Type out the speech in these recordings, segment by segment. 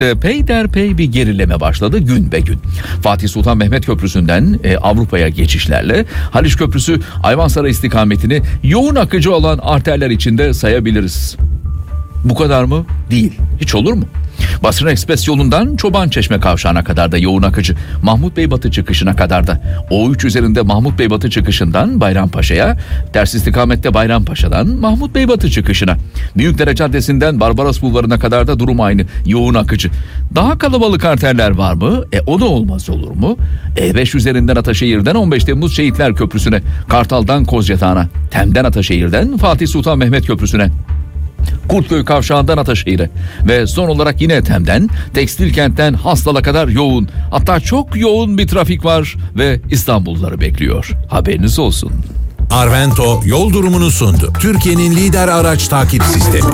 peyderpey bir gerileme başladı gün be gün. Fatih Sultan Mehmet Köprüsü'nden Avrupa'ya geçişlerle Haliç Köprüsü Ayvansaray istikametini yoğun akıcı olan arterler içinde sayabiliriz. Bu kadar mı? Değil. Hiç olur mu? Basra Ekspres yolundan Çobançeşme kavşağına kadar da yoğun akıcı, Mahmut Bey Batı çıkışına kadar da, O3 üzerinde Mahmut Bey Batı çıkışından Bayrampaşa'ya, ters istikamette Bayrampaşa'dan Mahmut Bey Batı çıkışına, Büyükdere Caddesi'nden Barbaros Bulvarı'na kadar da durum aynı, yoğun akıcı. Daha kalabalık arterler var mı? O da olmaz olur mu? E5 üzerinden Ataşehir'den 15 Temmuz Şehitler Köprüsü'ne, Kartal'dan Kozyatağı'na, Tem'den Ataşehir'den Fatih Sultan Mehmet Köprüsü'ne, Kurtköy kavşağından Ataşehir'e ve son olarak yine Tem'den Tekstilkent'ten Hastal'a kadar yoğun, hatta çok yoğun bir trafik var ve İstanbulluları bekliyor. Haberiniz olsun. Arvento yol durumunu sundu. Türkiye'nin lider araç takip sistemi.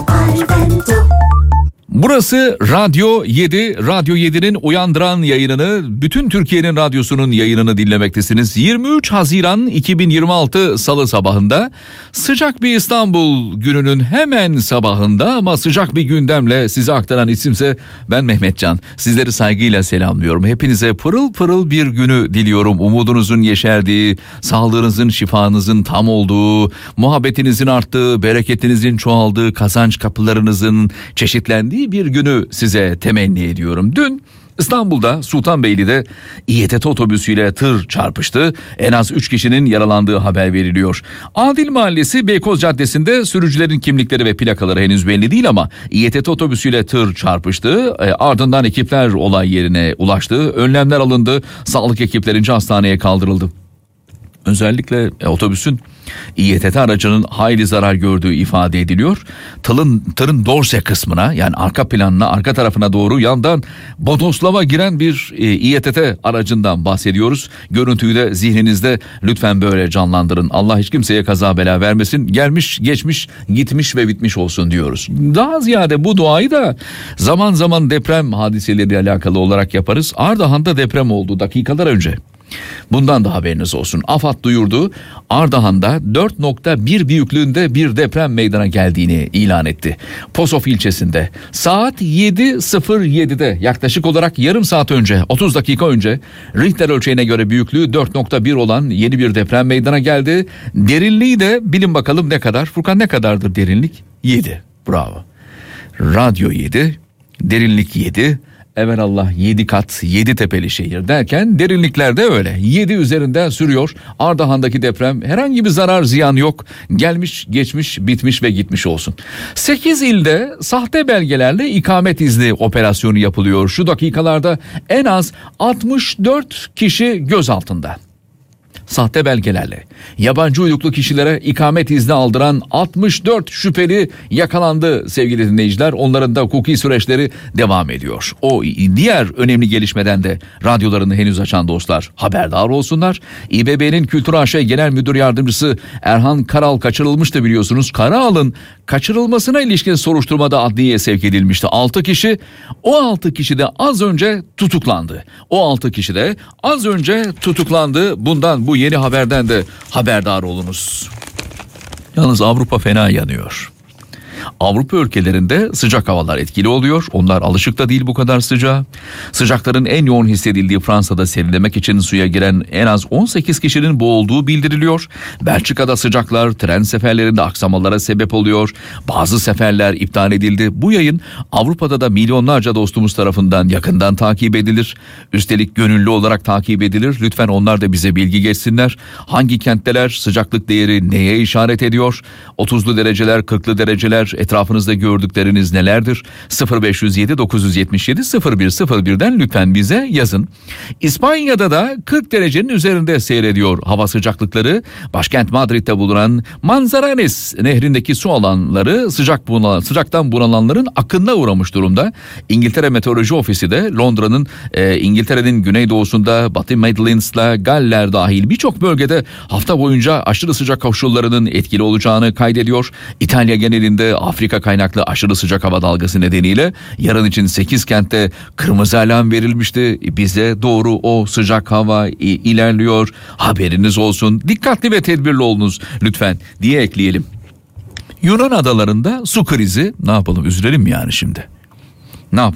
Burası Radyo 7. Radyo 7'nin Uyandıran yayınını, bütün Türkiye'nin radyosunun yayınını dinlemektesiniz. 23 Haziran 2026 Salı sabahında sıcak bir İstanbul gününün hemen sabahında ama sıcak bir gündemle size aktaran isimse ben Mehmetcan. Sizleri saygıyla selamlıyorum. Hepinize pırıl pırıl bir günü diliyorum. Umudunuzun yeşerdiği, sağlığınızın, şifanızın tam olduğu, muhabbetinizin arttığı, bereketinizin çoğaldığı, kazanç kapılarınızın çeşitlendiği bir günü size temenni ediyorum. Dün İstanbul'da Sultanbeyli'de İETT otobüsüyle tır çarpıştı. En az 3 kişinin yaralandığı haber veriliyor. Adil Mahallesi Beykoz Caddesi'nde sürücülerin kimlikleri ve plakaları henüz belli değil ama İETT otobüsüyle tır çarpıştı. Ardından ekipler olay yerine ulaştı. Önlemler alındı. Sağlık ekiplerince hastaneye kaldırıldı. Özellikle otobüsün İETT aracının hayli zarar gördüğü ifade ediliyor. Tırın dorse kısmına, yani arka planına, arka tarafına doğru yandan bodoslama giren bir İETT aracından bahsediyoruz. Görüntüyü de zihninizde lütfen böyle canlandırın. Allah hiç kimseye kaza bela vermesin. Gelmiş, geçmiş, gitmiş ve bitmiş olsun diyoruz. Daha ziyade bu duayı da zaman zaman deprem hadiseleriyle alakalı olarak yaparız. Ardahan'da deprem oldu dakikalar önce. Bundan da haberiniz olsun. AFAD duyurdu. Ardahan'da 4.1 büyüklüğünde bir deprem meydana geldiğini ilan etti. Posof ilçesinde saat 7.07'de yaklaşık olarak yarım saat önce, 30 dakika önce Richter ölçeğine göre büyüklüğü 4.1 olan yeni bir deprem meydana geldi. Derinliği de bilin bakalım ne kadar? Furkan, ne kadardır derinlik? 7. Bravo. Radyo 7, derinlik 7. Evelallah 7 kat, 7 tepeli şehir derken derinlikler de öyle. 7 üzerinden sürüyor. Ardahan'daki deprem, herhangi bir zarar ziyan yok. Gelmiş, geçmiş, bitmiş ve gitmiş olsun. 8 ilde sahte belgelerle ikamet izni operasyonu yapılıyor. Şu dakikalarda en az 64 kişi gözaltında. Sahte belgelerle yabancı uyruklu kişilere ikamet izni aldıran 64 şüpheli yakalandı sevgili dinleyiciler. Onların da hukuki süreçleri devam ediyor. O diğer önemli gelişmeden de radyolarını henüz açan dostlar haberdar olsunlar. İBB'nin Kültür AŞ Genel Müdür Yardımcısı Erhan Karal kaçırılmıştı biliyorsunuz. Karal'ın kaçırılmasına ilişkin soruşturmada adliyeye sevk edilmişti. 6 kişi, o 6 kişi de az önce tutuklandı. O 6 kişi de az önce tutuklandı. Bundan, bu yeni haberden de haberdar olunuz. Yalnız Avrupa fena yanıyor. Avrupa ülkelerinde sıcak havalar etkili oluyor. Onlar alışık da değil bu kadar sıcağa. Sıcakların en yoğun hissedildiği Fransa'da serinlemek için suya giren en az 18 kişinin boğulduğu bildiriliyor. Belçika'da sıcaklar tren seferlerinde aksamalara sebep oluyor. Bazı seferler iptal edildi. Bu yayın Avrupa'da da milyonlarca dostumuz tarafından yakından takip edilir. Üstelik gönüllü olarak takip edilir. Lütfen onlar da bize bilgi geçsinler. Hangi kentteler, sıcaklık değeri neye işaret ediyor? 30'lu dereceler, 40'lı dereceler, etrafınızda gördükleriniz nelerdir? 0507 977 0101'den lütfen bize yazın. İspanya'da da 40 derecenin üzerinde seyrediyor hava sıcaklıkları. Başkent Madrid'de bulunan Manzanares nehrindeki su alanları sıcaktan bunalanların akınına uğramış durumda. İngiltere Meteoroloji Ofisi de Londra'nın İngiltere'nin güneydoğusunda Batı Midlands'la Galler dahil birçok bölgede hafta boyunca aşırı sıcak koşullarının etkili olacağını kaydediyor. İtalya genelinde Afrika kaynaklı aşırı sıcak hava dalgası nedeniyle yarın için 8 kentte kırmızı alarm verilmişti. Bize doğru o sıcak hava ilerliyor. Haberiniz olsun. Dikkatli ve tedbirli olunuz lütfen diye ekleyelim. Yunan adalarında su krizi, ne yapalım, üzülelim mi yani şimdi? Ne yapalım?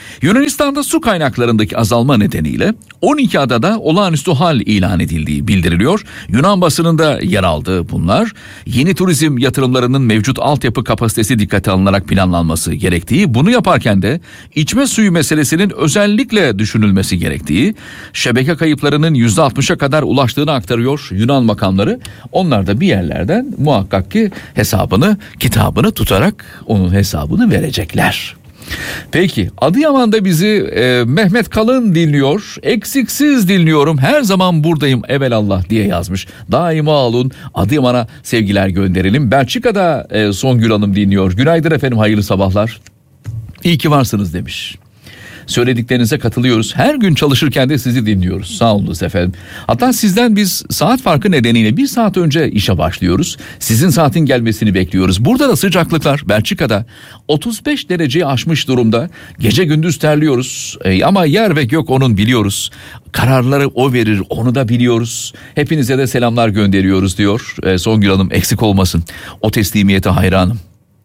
Yunanistan'da su kaynaklarındaki azalma nedeniyle 12 adada olağanüstü hal ilan edildiği bildiriliyor. Yunan basınında yer aldı bunlar. Yeni turizm yatırımlarının mevcut altyapı kapasitesi dikkate alınarak planlanması gerektiği, bunu yaparken de içme suyu meselesinin özellikle düşünülmesi gerektiği, şebeke kayıplarının %60'a kadar ulaştığını aktarıyor Yunan makamları. Onlar da bir yerlerden muhakkak ki hesabını, kitabını tutarak onun hesabını verecekler. Peki, Adıyaman'da bizi Mehmet Kalın dinliyor. Eksiksiz dinliyorum. Her zaman buradayım evelallah diye yazmış. Daima olun. Adıyaman'a sevgiler gönderelim. Belçika'da Songül Hanım dinliyor. Günaydın efendim, hayırlı sabahlar. İyi ki varsınız demiş. Söylediklerinize katılıyoruz. Her gün çalışırken de sizi dinliyoruz. Sağ olunuz efendim. Hatta sizden biz saat farkı nedeniyle 1 saat önce işe başlıyoruz. Sizin saatin gelmesini bekliyoruz. Burada da sıcaklıklar Belçika'da 35 dereceyi aşmış durumda. Gece gündüz terliyoruz. Ama yer ve gök onun, biliyoruz. Kararları o verir, onu da biliyoruz. Hepinize de selamlar gönderiyoruz diyor Songül Hanım, eksik olmasın. O teslimiyete hayranım.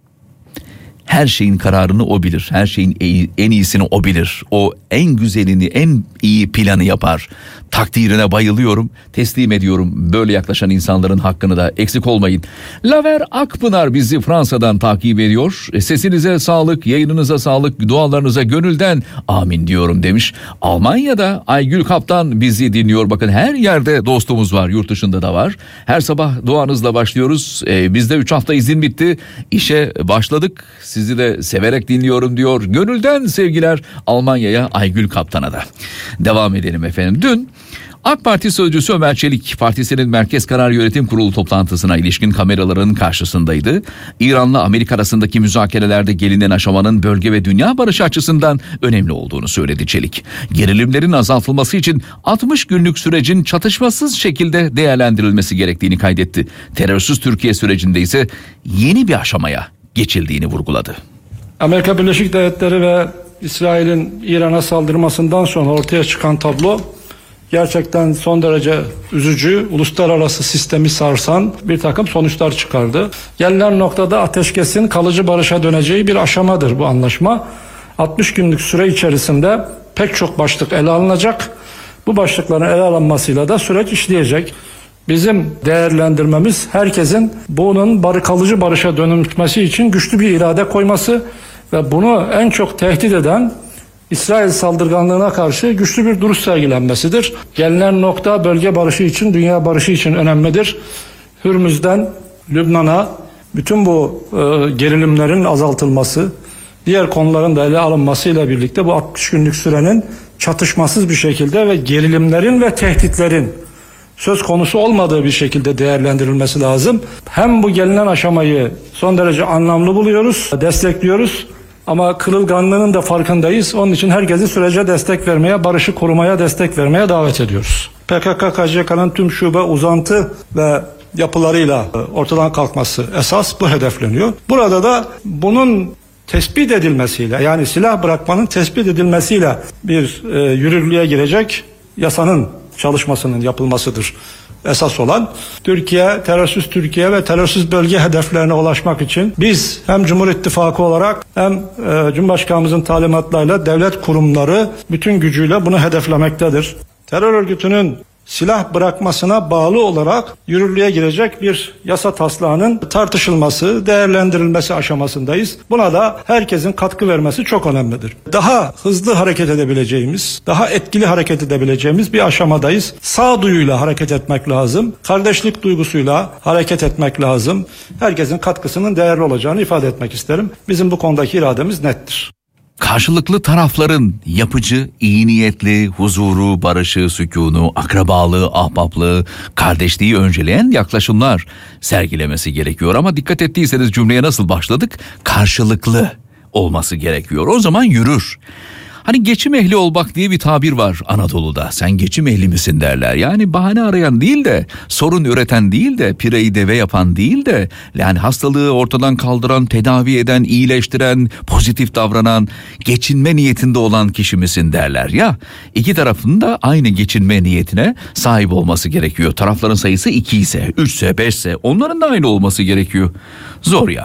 Her şeyin kararını o bilir. Her şeyin en iyisini o bilir. O en güzelini, en iyi planı yapar. Takdirine bayılıyorum. Teslim ediyorum. Böyle yaklaşan insanların hakkını da eksik olmayın. Laver Akpınar bizi Fransa'dan takip ediyor. Sesinize sağlık, yayınınıza sağlık, dualarınıza gönülden amin diyorum demiş. Almanya'da Aygül Kaptan bizi dinliyor. Bakın, her yerde dostumuz var. Yurt dışında da var. Her sabah duanızla başlıyoruz. Bizde 3 hafta izin bitti. İşe başladık. Sizi de severek dinliyorum diyor. Gönülden sevgiler Almanya'ya, Aygül Kaptan'a da. Devam edelim efendim. Dün AK Parti sözcüsü Ömer Çelik, partisinin Merkez Karar Yönetim Kurulu toplantısına ilişkin kameraların karşısındaydı. İran'la Amerika arasındaki müzakerelerde gelinen aşamanın bölge ve dünya barışı açısından önemli olduğunu söyledi Çelik. Gerilimlerin azaltılması için 60 günlük sürecin çatışmasız şekilde değerlendirilmesi gerektiğini kaydetti. Terörsüz Türkiye sürecinde ise yeni bir aşamaya geçildiğini vurguladı. Amerika Birleşik Devletleri ve İsrail'in İran'a saldırmasından sonra ortaya çıkan tablo gerçekten son derece üzücü, uluslararası sistemi sarsan bir takım sonuçlar çıkardı. Gelinen noktada ateşkesin kalıcı barışa döneceği bir aşamadır bu anlaşma. 60 günlük süre içerisinde pek çok başlık ele alınacak. Bu başlıkların ele alınmasıyla da süreç işleyecek. Bizim değerlendirmemiz, herkesin bunun kalıcı barışa dönüşmesi için güçlü bir irade koyması ve bunu en çok tehdit eden İsrail saldırganlığına karşı güçlü bir duruş sergilenmesidir. Gelinen nokta bölge barışı için, dünya barışı için önemlidir. Hürmüz'den Lübnan'a bütün bu gerilimlerin azaltılması, diğer konuların da ele alınmasıyla birlikte bu 60 günlük sürenin çatışmasız bir şekilde ve gerilimlerin ve tehditlerin söz konusu olmadığı bir şekilde değerlendirilmesi lazım. Hem bu gelinen aşamayı son derece anlamlı buluyoruz, destekliyoruz. Ama kırılganlığının da farkındayız. Onun için herkesi sürece destek vermeye, barışı korumaya destek vermeye davet ediyoruz. PKK-KCK'nın tüm şube, uzantı ve yapılarıyla ortadan kalkması esas bu hedefleniyor. Burada da bunun tespit edilmesiyle, yani silah bırakmanın tespit edilmesiyle bir yürürlüğe girecek yasanın çalışmasının yapılmasıdır esas olan. Türkiye, terörsüz Türkiye ve terörsüz bölge hedeflerine ulaşmak için biz hem Cumhur İttifakı olarak hem Cumhurbaşkanımızın talimatlarıyla devlet kurumları bütün gücüyle bunu hedeflemektedir. Terör örgütünün silah bırakmasına bağlı olarak yürürlüğe girecek bir yasa taslağının tartışılması, değerlendirilmesi aşamasındayız. Buna da herkesin katkı vermesi çok önemlidir. Daha hızlı hareket edebileceğimiz, daha etkili hareket edebileceğimiz bir aşamadayız. Sağduyuyla hareket etmek lazım. Kardeşlik duygusuyla hareket etmek lazım. Herkesin katkısının değerli olacağını ifade etmek isterim. Bizim bu konudaki irademiz nettir. Karşılıklı tarafların yapıcı, iyi niyetli, huzuru, barışı, sükûnu, akrabalığı, ahbaplığı, kardeşliği önceleyen yaklaşımlar sergilemesi gerekiyor. Ama dikkat ettiyseniz cümleye nasıl başladık? Karşılıklı olması gerekiyor. O zaman yürür. Hani geçim ehli olmak diye bir tabir var Anadolu'da. Sen geçim ehli misin derler. Yani bahane arayan değil de, sorun üreten değil de, pireyi deve yapan değil de, yani hastalığı ortadan kaldıran, tedavi eden, iyileştiren, pozitif davranan, geçinme niyetinde olan kişi misin derler. Ya iki tarafın da aynı geçinme niyetine sahip olması gerekiyor. Tarafların sayısı 2 ise, 3 ise, 5 ise onların da aynı olması gerekiyor. Zor yani.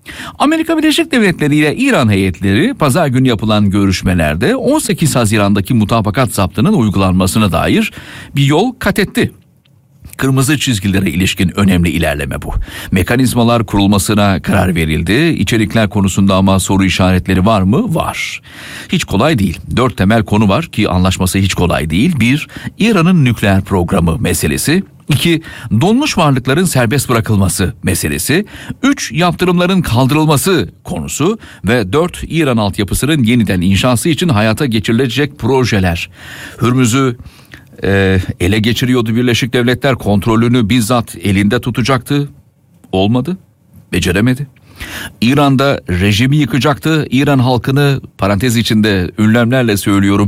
Amerika Birleşik Devletleri ile İran heyetleri pazar günü yapılan görüşmelerde 18 Haziran'daki mutabakat zaptının uygulanmasına dair bir yol kat etti. Kırmızı çizgilere ilişkin önemli ilerleme bu. Mekanizmalar kurulmasına karar verildi. İçerikler konusunda ama soru işaretleri var mı? Var. Hiç kolay değil. 4 temel konu var ki anlaşması hiç kolay değil. 1. İran'ın nükleer programı meselesi. 2. Donmuş varlıkların serbest bırakılması meselesi. 3. Yaptırımların kaldırılması konusu. Ve 4. İran altyapısının yeniden inşası için hayata geçirilecek projeler. Hürmüz'ü ele geçiriyordu Birleşik Devletler, kontrolünü bizzat elinde tutacaktı. Olmadı, beceremedi. İran'da rejimi yıkacaktı, İran halkını parantez içinde ünlemlerle söylüyorum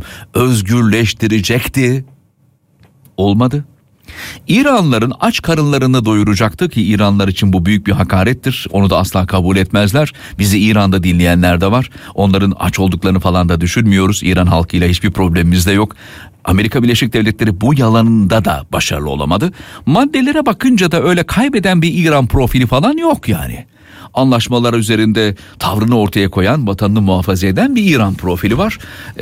özgürleştirecekti. Olmadı. İranlıların aç karınlarını doyuracaktı ki İranlılar için bu büyük bir hakarettir. Onu da asla kabul etmezler. Bizi İran'da dinleyenler de var. Onların aç olduklarını falan da düşünmüyoruz. İran halkıyla hiçbir problemimiz de yok. Amerika Birleşik Devletleri bu yalanında da başarılı olamadı. Maddelere bakınca da öyle kaybeden bir İran profili falan yok yani. Anlaşmalar üzerinde tavrını ortaya koyan, vatanını muhafaza eden bir İran profili var.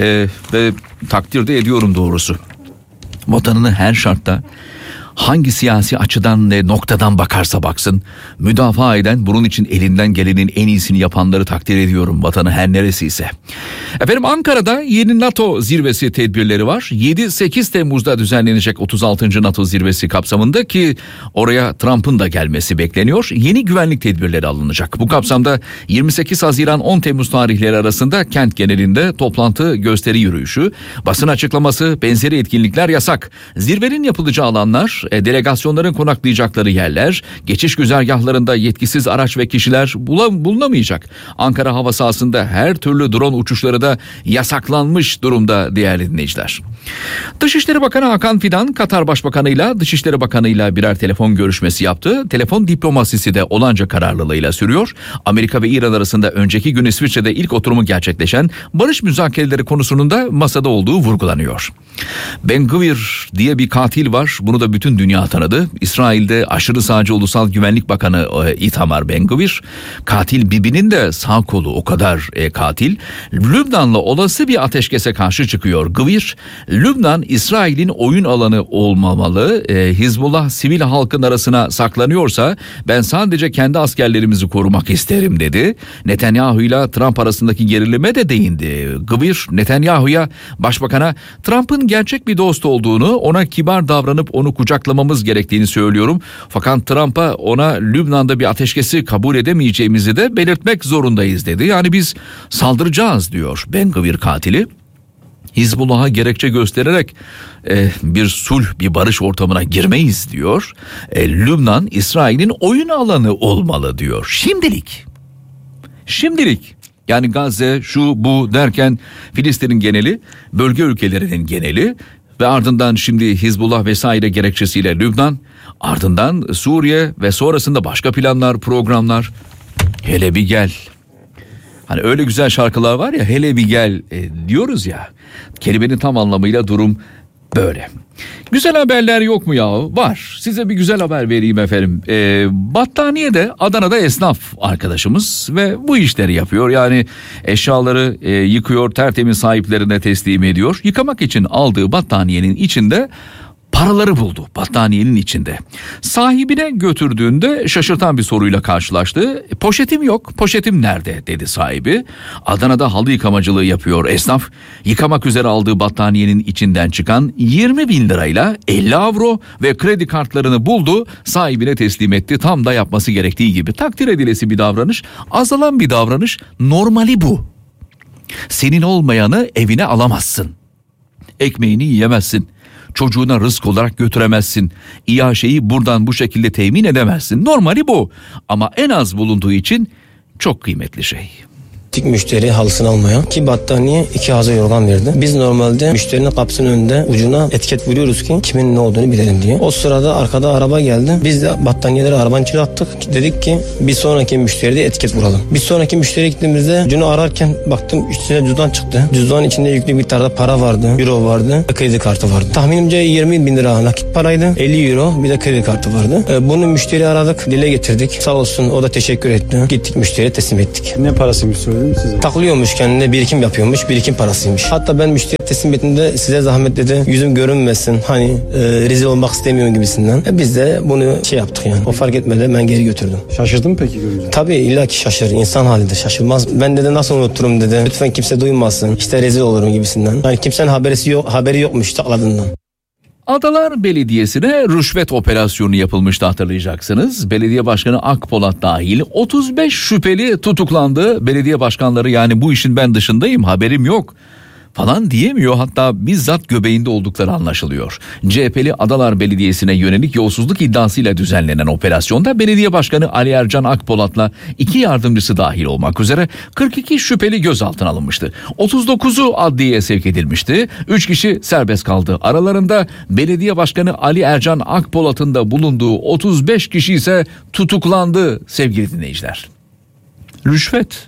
Ve takdir de ediyorum doğrusu. Vatanını her şartta, hangi siyasi açıdan ve noktadan bakarsa baksın müdafaa eden, bunun için elinden gelenin en iyisini yapanları takdir ediyorum, vatanı her neresiyse. Efendim, Ankara'da yeni NATO zirvesi tedbirleri var. 7-8 Temmuz'da düzenlenecek 36. NATO zirvesi kapsamında ki oraya Trump'ın da gelmesi bekleniyor. Yeni güvenlik tedbirleri alınacak. Bu kapsamda 28 Haziran 10 Temmuz tarihleri arasında kent genelinde toplantı, gösteri yürüyüşü, basın açıklaması, benzeri etkinlikler yasak. Zirvenin yapılacağı alanlar, delegasyonların konaklayacakları yerler, geçiş güzergahlarında yetkisiz araç ve kişiler bulunamayacak. Ankara hava sahasında her türlü drone uçuşları da yasaklanmış durumda değerli dinleyiciler. Dışişleri Bakanı Hakan Fidan, Katar Başbakanı'yla, Dışişleri Bakanı'yla birer telefon görüşmesi yaptı. Telefon diplomasisi de olanca kararlılığıyla sürüyor. Amerika ve İran arasında önceki gün İsviçre'de ilk oturumu gerçekleşen barış müzakereleri konusunun da masada olduğu vurgulanıyor. Ben Gvir diye bir katil var. Bunu da bütün dünya tanıdı. İsrail'de aşırı sağcı Ulusal Güvenlik Bakanı Itamar Ben Gvir. Katil Bibi'nin de sağ kolu, o kadar katil. Lübnan'la olası bir ateşkese karşı çıkıyor Gvir. Lübnan İsrail'in oyun alanı olmamalı. Hizbullah sivil halkın arasına saklanıyorsa ben sadece kendi askerlerimizi korumak isterim dedi. Netanyahu ile Trump arasındaki gerilime de değindi. Gvir, Netanyahu'ya, başbakana Trump'ın gerçek bir dost olduğunu, ona kibar davranıp onu kucaklamamız gerektiğini söylüyorum. Fakat Trump'a ona Lübnan'da bir ateşkesi kabul edemeyeceğimizi de belirtmek zorundayız dedi. Yani biz saldıracağız diyor Ben Gvir katili. Hizbullah'a gerekçe göstererek bir sulh, bir barış ortamına girmeyiz diyor. Lübnan İsrail'in oyun alanı olmalı diyor. Şimdilik. Yani Gazze, şu bu derken Filistin'in geneli, bölge ülkelerinin geneli ve ardından şimdi Hizbullah vesaire gerekçesiyle Lübnan, ardından Suriye ve sonrasında başka planlar, programlar. Hele bir gel. Hani öyle güzel şarkılar var ya, hele bir gel diyoruz ya. Kelimenin tam anlamıyla durum böyle. Güzel haberler yok mu ya? Var. Size bir güzel haber vereyim efendim. Battaniye'de, Adana'da esnaf arkadaşımız ve bu işleri yapıyor. Yani eşyaları yıkıyor, tertemiz sahiplerine teslim ediyor. Yıkamak için aldığı battaniyenin içinde paraları buldu, battaniyenin içinde. Sahibine götürdüğünde şaşırtan bir soruyla karşılaştı. Poşetim yok, poşetim nerede dedi sahibi. Adana'da halı yıkamacılığı yapıyor esnaf. Yıkamak üzere aldığı battaniyenin içinden çıkan 20 bin lirayla 50 avro ve kredi kartlarını buldu, sahibine teslim etti. Tam da yapması gerektiği gibi. Takdir edilesi bir davranış, azalan bir davranış. Normali bu. Senin olmayanı evine alamazsın. Ekmeğini yiyemezsin. Çocuğuna rızk olarak götüremezsin. İaşeyi buradan bu şekilde temin edemezsin. Normali bu. Ama en az bulunduğu için çok kıymetli şey. Gittik müşteri halısını almaya. 2 battaniye, 2 hazır yorgan verdi. Biz normalde müşterinin kapısının önünde ucuna etiket vuruyoruz ki kimin ne olduğunu bilelim diye. O sırada arkada araba geldi. Biz de battaniyeleri arabanın içine attık. Dedik ki bir sonraki müşteride etiket vuralım. Bir sonraki müşteriye gittiğimizde ucunu ararken baktım üstüne cüzdan çıktı. Cüzdanın içinde yüklü bir miktarda para vardı. Euro vardı. Kredi kartı vardı. Tahminimce 20 bin lira nakit paraydı. 50 euro bir de kredi kartı vardı. Bunu müşteriye aradık. Dile getirdik. Sağ olsun o da teşekkür etti. Gittik müşteriye teslim ettik. Ne parasıymış söyledin size? Takılıyormuş kendine, birikim yapıyormuş. Birikim parasıymış. Hatta ben müşteriye teslim ettiğimde size zahmet dedi. Yüzüm görünmesin. Hani rezil olmak istemiyorum gibisinden. Biz de bunu yaptık yani. O fark etmedi. Ben geri götürdüm. Şaşırdın mı peki görünce? Tabii illaki şaşırır. İnsan halidir. Şaşırmaz. Ben dedi nasıl unuturum dedi. Lütfen kimse duymasın. İşte rezil olurum gibisinden. Yani kimsenin haberi yokmuş takladığından. Adalar Belediyesi'ne rüşvet operasyonu yapılmıştı, hatırlayacaksınız. Belediye Başkanı Akpolat dahil 35 şüpheli tutuklandı. Belediye başkanları yani bu işin ben dışındayım, haberim yok falan diyemiyor, hatta bizzat göbeğinde oldukları anlaşılıyor. CHP'li Adalar Belediyesi'ne yönelik yolsuzluk iddiasıyla düzenlenen operasyonda belediye başkanı Ali Ercan Akpolat'la 2 yardımcısı dahil olmak üzere 42 şüpheli gözaltına alınmıştı. 39'u adliyeye sevk edilmişti. 3 kişi serbest kaldı. Aralarında belediye başkanı Ali Ercan Akpolat'ın da bulunduğu 35 kişi ise tutuklandı sevgili dinleyiciler. Rüşvet.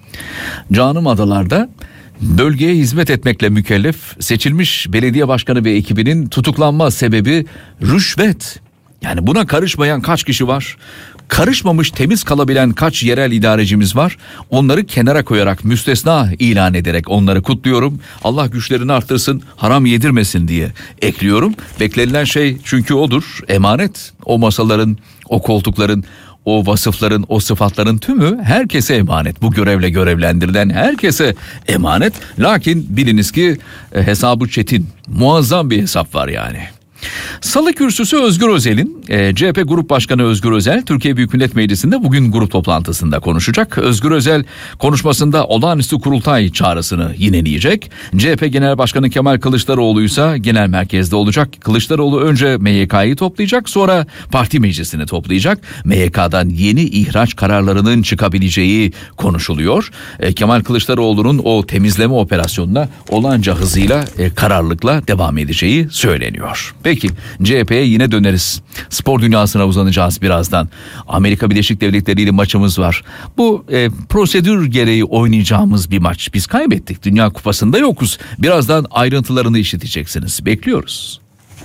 Canım adalarda bölgeye hizmet etmekle mükellef seçilmiş belediye başkanı ve ekibinin tutuklanma sebebi rüşvet. Yani buna karışmayan kaç kişi var? Karışmamış temiz kalabilen kaç yerel idarecimiz var? Onları kenara koyarak, müstesna ilan ederek onları kutluyorum. Allah güçlerini arttırsın, haram yedirmesin diye ekliyorum. Beklenilen şey çünkü odur, emanet. O masaların, o koltukların, o vasıfların, o sıfatların tümü herkese emanet. Bu görevle görevlendirilen herkese emanet. Lakin biliniz ki hesabı çetin, muazzam bir hesap var yani. Salı kürsüsü Özgür Özel'in, CHP Grup Başkanı Özgür Özel, Türkiye Büyük Millet Meclisi'nde bugün grup toplantısında konuşacak. Özgür Özel konuşmasında olağanüstü kurultay çağrısını yineleyecek. CHP Genel Başkanı Kemal Kılıçdaroğlu ise genel merkezde olacak. Kılıçdaroğlu önce MYK'yı toplayacak, sonra parti meclisini toplayacak. MYK'dan yeni ihraç kararlarının çıkabileceği konuşuluyor. Kemal Kılıçdaroğlu'nun o temizleme operasyonuna olağanca hızıyla, kararlılıkla devam edeceği söyleniyor. Peki CHP'ye yine döneriz. Spor dünyasına uzanacağız birazdan. Amerika Birleşik Devletleri ile maçımız var. Bu prosedür gereği oynayacağımız bir maç. Biz kaybettik. Dünya Kupası'nda yokuz. Birazdan ayrıntılarını işiteceksiniz. Bekliyoruz.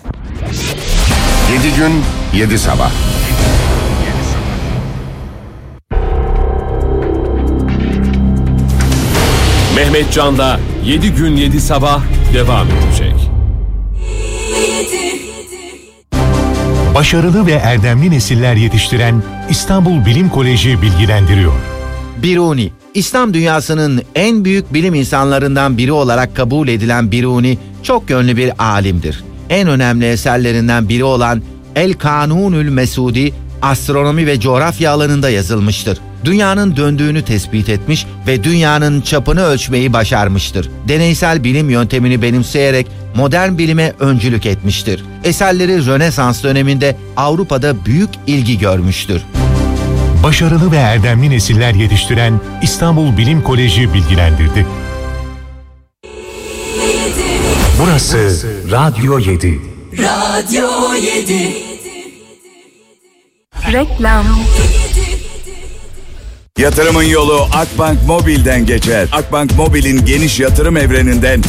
7 gün 7 sabah. Mehmet Can'da 7 gün 7 sabah devam edecek. Başarılı ve erdemli nesiller yetiştiren İstanbul Bilim Koleji bilgilendiriyor. Biruni, İslam dünyasının en büyük bilim insanlarından biri olarak kabul edilen Biruni, çok yönlü bir alimdir. En önemli eserlerinden biri olan El Kanunül Mesudi, astronomi ve coğrafya alanında yazılmıştır. Dünyanın döndüğünü tespit etmiş ve dünyanın çapını ölçmeyi başarmıştır. Deneysel bilim yöntemini benimseyerek modern bilime öncülük etmiştir. Eserleri Rönesans döneminde Avrupa'da büyük ilgi görmüştür. Başarılı ve erdemli nesiller yetiştiren İstanbul Bilim Koleji bilgilendirdi. Burası Radyo 7. Radyo 7. Reklam. Yatırımın yolu Akbank Mobil'den geçer. Akbank Mobil'in geniş yatırım evreninden